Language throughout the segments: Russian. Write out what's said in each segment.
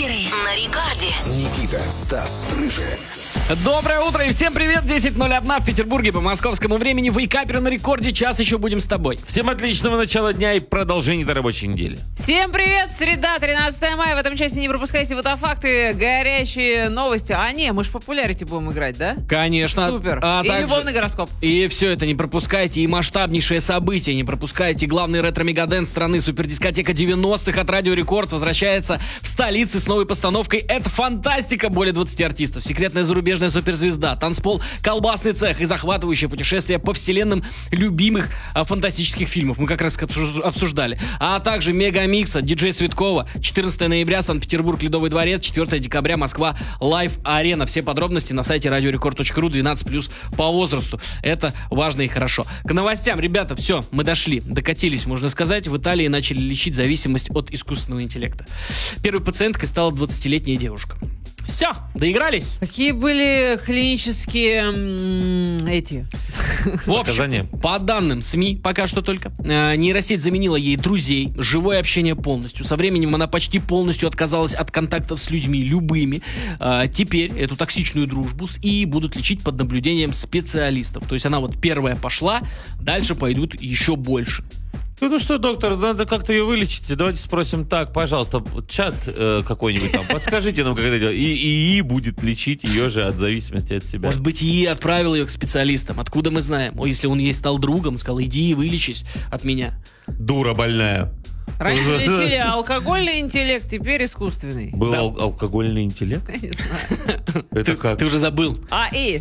Вейкаперы на рекорде. Никита, Стас, Рыжий. Доброе утро и всем привет. 10:01 в Петербурге по московскому времени. Вейкаперы на рекорде. Час еще будем с тобой. Всем отличного начала дня и продолжения до рабочей недели. Всем привет! Среда, 13 мая. В этом часе не пропускайте фотофакты, горячие новости. А не, мы ж популярити будем играть, да? Конечно. Супер. И также- любовный гороскоп. И все это не пропускайте. И масштабнейшее событие не пропускайте. Главный ретро-мегаденс страны, супердискотека 90-х от Радио Рекорд, возвращается в столице с новой постановкой. Это фантастика. Более 20 артистов. Секретная зарубежная суперзвезда. Танцпол, колбасный цех и захватывающее путешествие по вселенным любимых фантастических фильмов. Мы как раз обсуждали. А также мегамикса, диджей Цветкова. 14 ноября, Санкт-Петербург, Ледовый дворец. 4 декабря, Москва, Лайв Арена. Все подробности на сайте radiorecord.ru, 12+ по возрасту. Это важно и хорошо. К новостям, ребята, все, мы дошли. Докатились, можно сказать. В Италии начали лечить зависимость от искусственного интеллекта. Первой пациенткой стала 20-летняя девушка. Все, доигрались? Какие были клинические эти? В общем, Показания. по данным СМИ, пока что только, нейросеть заменила ей друзей, живое общение полностью. Со временем она почти полностью отказалась от контактов с людьми, любыми. Теперь эту токсичную дружбу с ИИ будут лечить под наблюдением специалистов. То есть она вот первая пошла, дальше пойдут еще больше. Ну что, доктор, надо как-то ее вылечить. Давайте спросим так, пожалуйста, чат какой-нибудь там, подскажите нам, как это делать. И ИИ будет лечить ее же от зависимости от себя. Может быть, ИИ отправил ее к специалистам. Откуда мы знаем? Если он ей стал другом, сказал, иди и вылечись от меня. Дура больная. Раньше лечили алкогольный интеллект, теперь искусственный. Был Да. алкогольный интеллект? Не знаю. Это как? Ты уже забыл. АИ.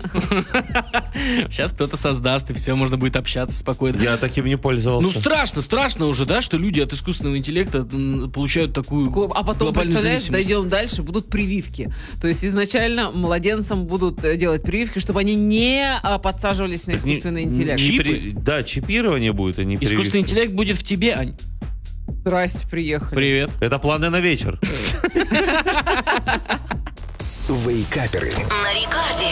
Сейчас кто-то создаст, и все, можно будет общаться спокойно. Я таким не пользовался. Ну, страшно уже, да, что люди от искусственного интеллекта получают такую А потом, глобальную представляешь, зависимость. дойдем дальше, будут прививки. То есть изначально младенцам будут делать прививки, чтобы они не подсаживались на искусственный интеллект. Да, чипирование будет, а не Искусственный прививки. интеллект будет в тебе, Ань. Здрасте, приехали. Привет. Это планы на вечер. Вейкаперы. На рекорде.